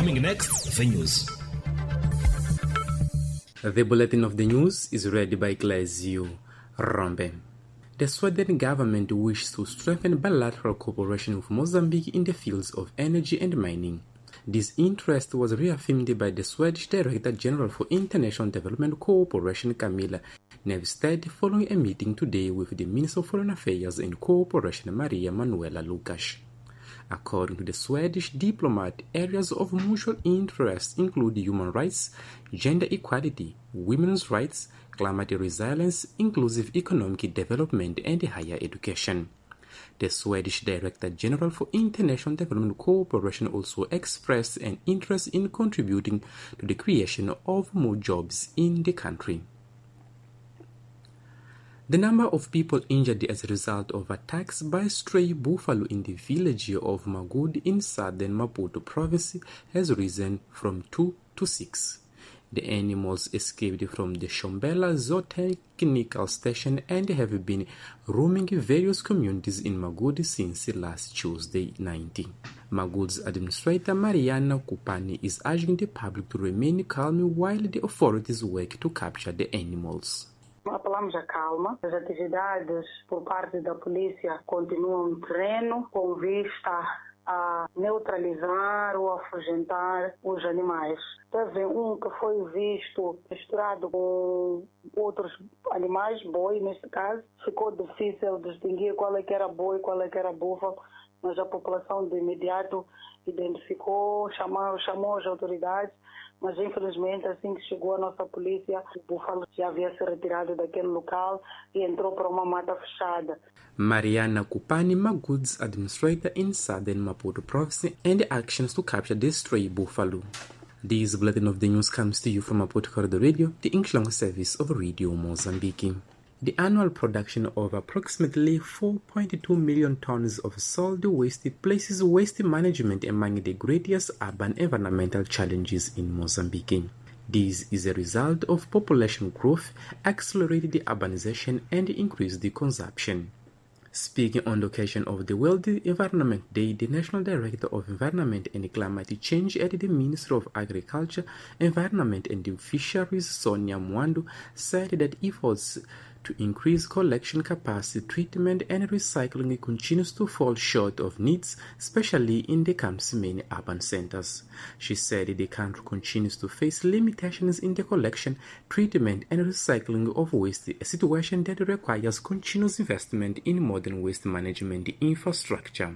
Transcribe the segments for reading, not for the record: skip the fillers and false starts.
Coming next, the news. The bulletin of the news is read by Glazio Rombe. The Sweden government wishes to strengthen bilateral cooperation with Mozambique in the fields of energy and mining. This interest was reaffirmed by the Swedish Director General for International Development Cooperation, Camilla Nevsted, following a meeting today with the Minister of Foreign Affairs and Cooperation, Maria Manuela Lukas. According to the Swedish diplomat, areas of mutual interest include human rights, gender equality, women's rights, climate resilience, inclusive economic development, and higher education. The Swedish Director General for International Development Cooperation also expressed an interest in contributing to the creation of more jobs in the country. The number of people injured as a result of attacks by stray buffalo in the village of Magud in southern Maputo province has risen from 2 to 6. The animals escaped from the Shombela Zootechnical Station and have been roaming various communities in Magud since last Tuesday 19. Magud's administrator Mariana Kupani is urging the public to remain calm while the authorities work to capture the animals. Apelamos a calma. As atividades por parte da polícia continuam no terreno com vista a neutralizar ou afugentar os animais. Teve que foi visto misturado com outros animais, boi neste caso. Ficou difícil distinguir qual é que era boi e qual é que era búfalo, mas a população de imediato identificou, chamou as autoridades, mas infelizmente assim que chegou a nossa polícia, o búfalo já havia se retirado daquele local e entrou para uma mata fechada. Mariana Kupani, Magud's administrator in southern Maputo province, and the actions to capture the stray buffalo. This bulletin of the news comes to you from Maputo Corridor Radio, the English language service of Radio Mozambique. The annual production of approximately 4.2 million tons of solid waste places waste management among the greatest urban environmental challenges in Mozambique. This is a result of population growth, accelerated urbanization, and increased consumption. Speaking on the occasion of the World Environment Day, the National Director of Environment and Climate Change at the Ministry of Agriculture, Environment and Fisheries, Sonia Mwandu, said that efforts to increase collection capacity, treatment, and recycling continues to fall short of needs, especially in the country's many urban centers. She said the country continues to face limitations in the collection, treatment, and recycling of waste, a situation that requires continuous investment in modern waste management infrastructure.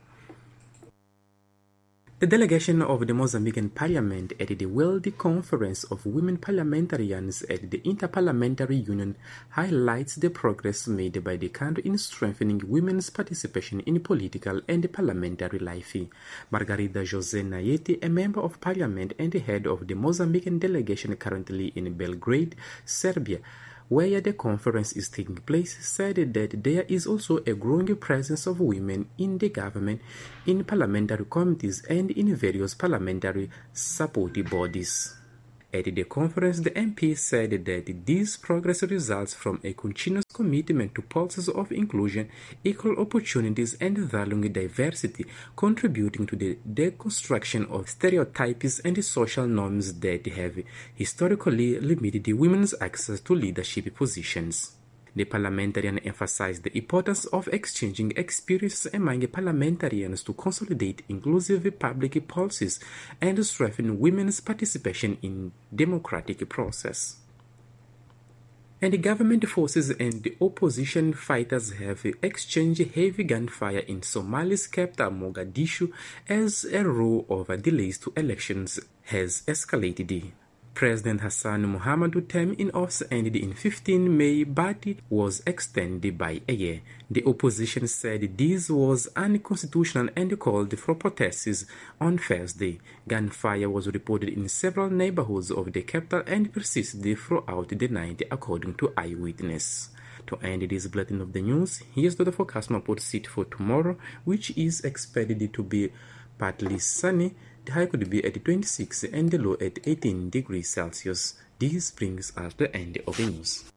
The delegation of the Mozambican Parliament at the World Conference of Women Parliamentarians at the Interparliamentary Union highlights the progress made by the country in strengthening women's participation in political and parliamentary life. Margarida José Nayete, a member of Parliament and the head of the Mozambican delegation currently in Belgrade, Serbia, where the conference is taking place, said that there is also a growing presence of women in the government, in parliamentary committees, and in various parliamentary support bodies. At the conference, the MP said that this progress results from a continuous commitment to policies of inclusion, equal opportunities, and valuing diversity, contributing to the deconstruction of stereotypes and social norms that have historically limited women's access to leadership positions. The parliamentarian emphasized the importance of exchanging experiences among parliamentarians to consolidate inclusive public policies and strengthen women's participation in democratic process. And the government forces and the opposition fighters have exchanged heavy gunfire in Somalia's capital Mogadishu as a row of delays to elections has escalated. President Hassan Mohamud's term in office ended in 15 May but was extended by a year. The opposition said this was unconstitutional and called for protests on Thursday. Gunfire was reported in several neighborhoods of the capital and persisted throughout the night, according to eyewitnesses. To end this bulletin of the news, here's the forecast Maputo City for tomorrow, which is expected to be partly sunny. The high could be at 26 and the low at 18 degrees Celsius. This brings us to the end of the news.